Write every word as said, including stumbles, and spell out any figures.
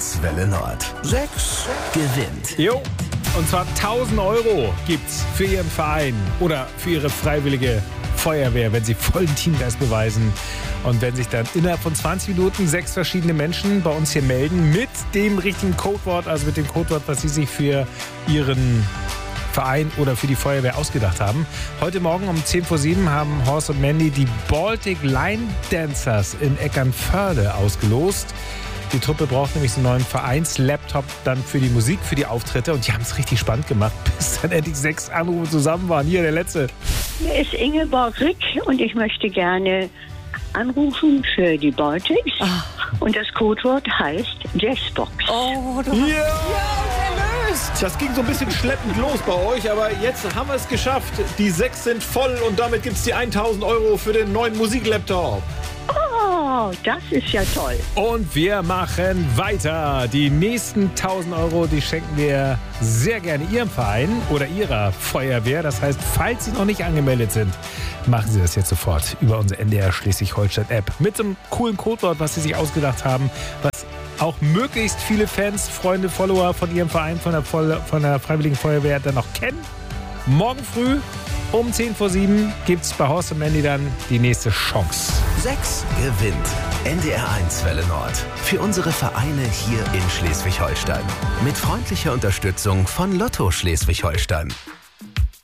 eins Welle Nord. sechs gewinnt. Jo, und zwar tausend Euro gibt's für Ihren Verein oder für Ihre freiwillige Feuerwehr, wenn Sie vollen Teamgeist beweisen. Und wenn sich dann innerhalb von zwanzig Minuten sechs verschiedene Menschen bei uns hier melden mit dem richtigen Codewort, also mit dem Codewort, was Sie sich für Ihren Verein oder für die Feuerwehr ausgedacht haben. Heute Morgen um zehn vor sieben haben Horst und Mandy die Baltic Line Dancers in Eckernförde ausgelost. Die Truppe braucht nämlich so einen neuen Vereinslaptop dann für die Musik, für die Auftritte. Und die haben es richtig spannend gemacht, bis dann endlich sechs Anrufe zusammen waren. Hier der letzte. Hier ist Ingeborg Rick und ich möchte gerne anrufen für die Baltics. Ah. Und das Codewort heißt Jazzbox. Oh, du Ja! hast... Ja, gelöst! Das ging so ein bisschen schleppend los bei euch, aber jetzt haben wir es geschafft. Die sechs sind voll und damit gibt es die tausend Euro für den neuen Musiklaptop. Oh, das ist ja toll. Und wir machen weiter. Die nächsten tausend Euro, die schenken wir sehr gerne Ihrem Verein oder Ihrer Feuerwehr. Das heißt, falls Sie noch nicht angemeldet sind, machen Sie das jetzt sofort über unsere N D R Schleswig-Holstein-App. Mit so einem coolen Codewort, was Sie sich ausgedacht haben, was auch möglichst viele Fans, Freunde, Follower von Ihrem Verein, von der, von der Freiwilligen Feuerwehr dann noch kennen. Morgen früh um zehn vor sieben gibt es bei Horst und Mandy dann die nächste Chance. sechs gewinnt. N D R eins Welle Nord. Für unsere Vereine hier in Schleswig-Holstein. Mit freundlicher Unterstützung von Lotto Schleswig-Holstein.